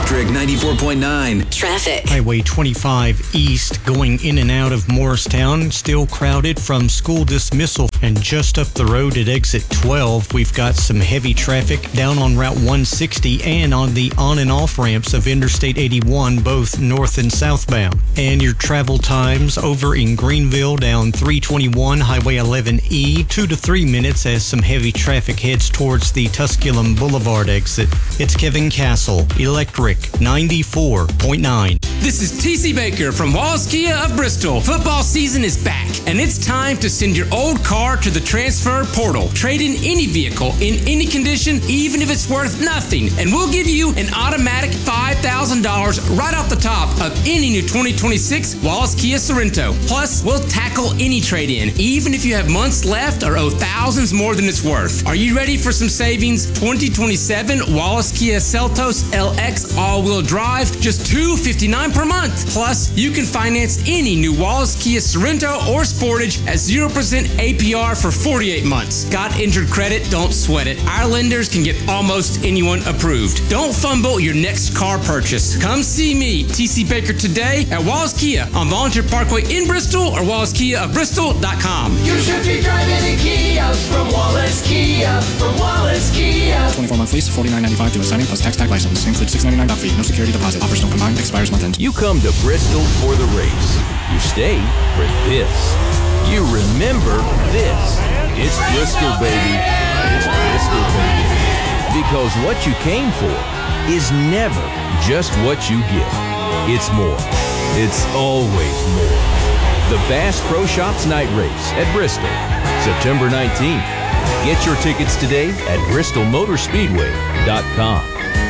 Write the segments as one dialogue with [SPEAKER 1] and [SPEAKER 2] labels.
[SPEAKER 1] Electric 94.9.
[SPEAKER 2] Traffic.
[SPEAKER 3] Highway 25 East going in and out of Morristown, still crowded from school dismissal. And just up the road at exit 12, we've got some heavy traffic down on Route 160 and on the on and off ramps of Interstate 81, both north and southbound. And your travel times over in Greenville down 321 Highway 11E, 2 to 3 minutes as some heavy traffic heads towards the Tusculum Boulevard exit. It's Kevin Castle, Electric 94.9.
[SPEAKER 4] This is TC Baker from Wallace Kia of Bristol. Football season is back, and it's time to send your old car to the transfer portal. Trade in any vehicle in any condition, even if it's worth nothing, and we'll give you an automatic $5,000 right off the top of any new 2026 Wallace Kia Sorento. Plus, we'll tackle any trade-in, even if you have months left or owe thousands more than it's worth. Are you ready for some savings? 2027 Wallace Kia Seltos LX all-wheel drive, just $259 per month. Plus, you can finance any new Wallace Kia Sorento or Sportage at 0% APR for 48 months. Got injured credit? Don't sweat it. Our lenders can get almost anyone approved. Don't fumble your next car purchase. Come see me, TC Baker, today at Wallace Kia on Volunteer Parkway in Bristol or WallaceKiaofBristol.com.
[SPEAKER 5] You should be driving a Kia from Wallace Kia, from Wallace Kia.
[SPEAKER 6] 24-month lease, $49.95 to assigning plus tax tag license. Includes $6.99 doc fee. No security deposit. Offers don't combine. Expires month end.
[SPEAKER 7] You come to Bristol for the race. You stay for this. You remember this. It's Bristol, baby. It's Bristol, baby. Because what you came for is never just what you get. It's more. It's always more. The Bass Pro Shops Night Race at Bristol, September 19th. Get your tickets today at bristolmotorspeedway.com.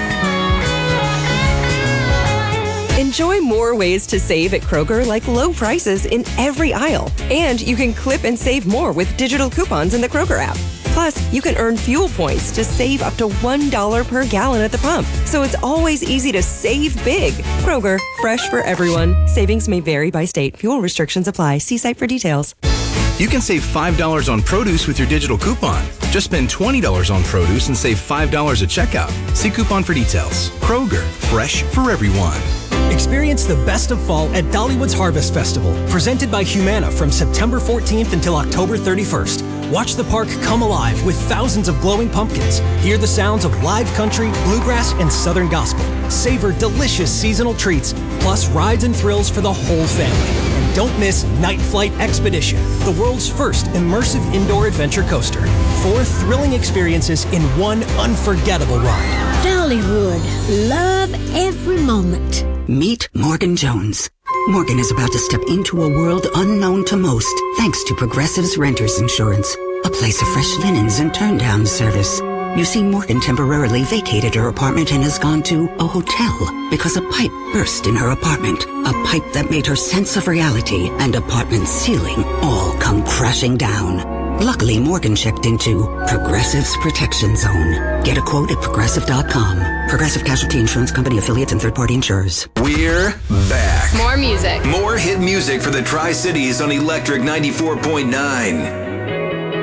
[SPEAKER 8] Enjoy more ways to save at Kroger, like low prices in every aisle. And you can clip and save more with digital coupons in the Kroger app. Plus, you can earn fuel points to save up to $1 per gallon at the pump. So it's always easy to save big. Kroger, fresh for everyone. Savings may vary by state. Fuel restrictions apply. See site for details.
[SPEAKER 9] You can save $5 on produce with your digital coupon. Just spend $20 on produce and save $5 at checkout. See coupon for details. Kroger, fresh for everyone.
[SPEAKER 10] Experience the best of fall at Dollywood's Harvest Festival, presented by Humana from September 14th until October 31st. Watch the park come alive with thousands of glowing pumpkins. Hear the sounds of live country, bluegrass, and southern gospel. Savor delicious seasonal treats, plus rides and thrills for the whole family. And don't miss Night Flight Expedition, the world's first immersive indoor adventure coaster. 4 thrilling experiences in one unforgettable ride.
[SPEAKER 11] Dollywood. Love every moment.
[SPEAKER 12] Meet Morgan Jones. Morgan is about to step into a world unknown to most, thanks to Progressive's Renters Insurance, a place of fresh linens and turn-down service. You see, Morgan temporarily vacated her apartment and has gone to a hotel because a pipe burst in her apartment, a pipe that made her sense of reality and apartment ceiling all come crashing down. Luckily, Morgan checked into Progressive's Protection Zone. Get a quote at Progressive.com. Progressive Casualty Insurance Company, affiliates, and third-party insurers.
[SPEAKER 1] We're back.
[SPEAKER 2] More music.
[SPEAKER 1] More hit music for the Tri-Cities on Electric 94.9.